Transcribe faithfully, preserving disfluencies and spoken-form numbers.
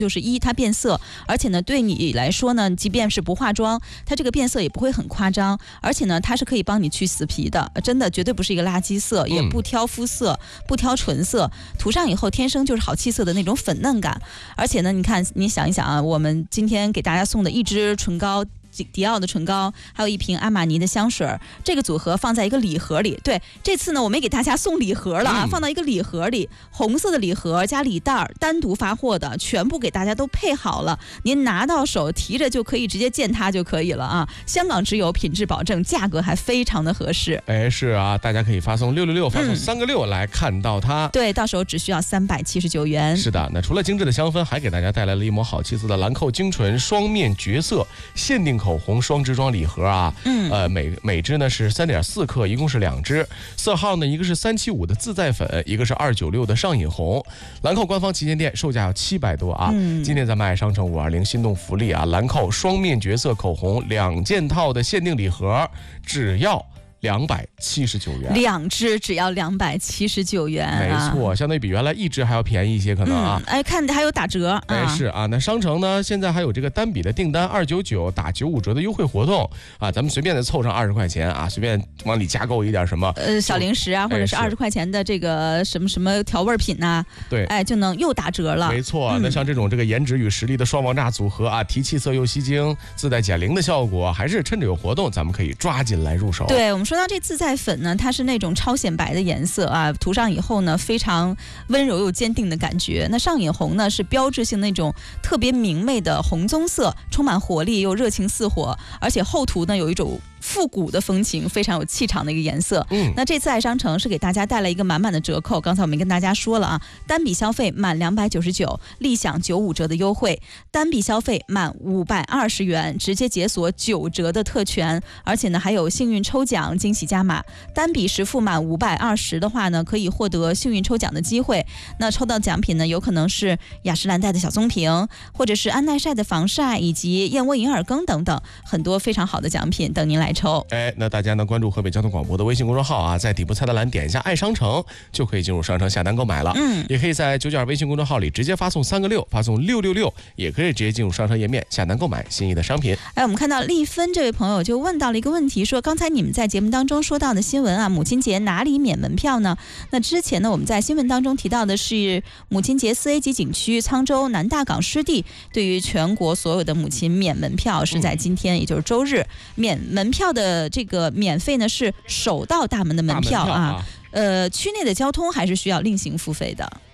就是一，它变色，而且呢，对你来说呢，即便是不化妆，它这个变色也不会很夸张，而且呢，它是可以帮你去死皮的，真的绝对不是一个垃圾色，也不挑肤色，不挑唇色，涂上以后天生就是好气色的那种粉嫩感。而且呢，你看，你想一想啊，我们今天给大家送的一支唇膏。迪奥的唇膏，还有一瓶阿玛尼的香水，这个组合放在一个礼盒里。对，这次呢，我们也给大家送礼盒了啊，嗯、放到一个礼盒里，红色的礼盒加礼袋，单独发货的，全部给大家都配好了，您拿到手提着就可以直接见它就可以了啊。香港只有，品质保证，价格还非常的合适。 哎，是啊，大家可以发送六六六，发送三个六来看到它。 嗯、对，到时候只需要三百七十九元。 是的，那除了精致的香氛，还给大家带来了一抹好气色的兰蔻精纯双面绝色限定口红双支装礼盒啊，嗯，呃，每每支呢是三点四克，一共是两支，色号呢一个是三七五的自在粉，一个是二九六的上瘾红。兰蔻官方旗舰店售价要七百多啊，嗯、今天咱们爱商城五二零心动福利啊，兰蔻双面绝色口红两件套的限定礼盒，只要两百七十九元， 两支只要两百七十九元， 没错，相对比原来一支还要便宜一些，可能啊。 嗯、哎，看还有打折， 哎是啊，那商城呢现在还有这个单笔的订单二九九打九五折的优惠活动啊，咱们随便的凑上二十块钱啊，随便往里加购一点什么呃小零食啊，或者是二十块钱的这个什么什么调味品呐、啊， 对， 哎就能又打折了。 没错，嗯、那像这种这个颜值与实力的双王炸组合啊，提气色又吸睛，自带减龄的效果，还是趁着有活动，咱们可以抓紧来入手。 对，我们说到这自在粉呢，它是那种超显白的颜色啊，涂上以后呢，非常温柔又坚定的感觉。那上瘾红呢，是标志性那种特别明媚的红棕色，充满活力又热情似火，而且后涂呢有一种复古的风情，非常有气场的一个颜色。嗯，那这次爱商城是给大家带来一个满满的折扣，刚才我们跟大家说了啊，单笔消费满两百九十九，立享九五折的优惠；单笔消费满五百二十元，直接解锁九折的特权，而且呢还有幸运抽奖惊喜加码。单笔实付满五百二十的话呢，可以获得幸运抽奖的机会。那抽到奖品呢，有可能是雅诗兰黛的小棕瓶，或者是安耐晒的防晒，以及燕窝银耳羹等等，很多非常好的奖品等您来抽。 哎，那大家呢关注河北交通广播的微信公众号啊，在底部菜单栏点一下爱商城，就可以进入商城下单购买了。嗯，也可以在九九二微信公众号里直接发送三个六，发送六六六，也可以直接进入商城页面下单购买心仪的商品。 哎，我们看到丽芬这位朋友就问到了一个问题，说刚才你们在节目当中说到的新闻啊，母亲节哪里免门票呢？那之前呢，我们在新闻当中提到的是母亲节四 A 级景区沧州南大港湿地对于全国所有的母亲免门票，是在今天，也就是周日。免门票的这个免费呢是首到大门的门票啊，呃，区内的交通还是需要另行付费的。